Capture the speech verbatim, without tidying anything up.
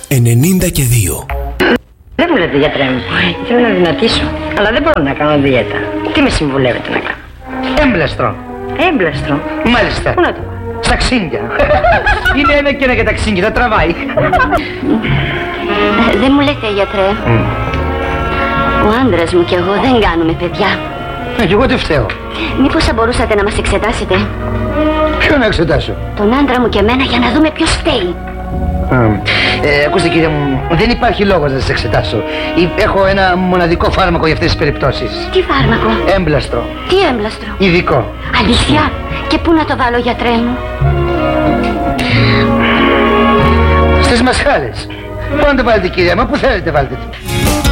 ενενήντα και δύο. Δεν μου λέτε, γιατρέ μου, θέλω να δυνατήσω, αλλά δεν μπορώ να κάνω δίαιτα. Τι με συμβουλεύετε να κάνω? Έμπλαστρο. Έμπλαστρο. Μάλιστα. Πού να το βάλω? Στα ξύγκια. Είναι ένα και ένα για τα ξύγκια, θα τραβάει. Δεν μου λέτε, γιατρέ. Mm. Ο άντρας μου και εγώ δεν κάνουμε παιδιά. Ε, κι εγώ τι φταίω. Μήπως θα μπορούσατε να μας εξετάσετε? Ποιο να εξετάσω? Τον άντρα μου και εμένα, για να δούμε ποιος φταίει. Ε, ακούστε κύριε μου, δεν υπάρχει λόγος να σας εξετάσω. Έχω ένα μοναδικό φάρμακο για αυτές τις περιπτώσεις. Τι φάρμακο? Έμπλαστρο. Τι έμπλαστρο? Ειδικό. Αλήθεια? Και πού να το βάλω, γιατρέ μου? Στις μασχάλες. Πού να το βάλετε κυρία μου, πού θέλετε βάλτε το.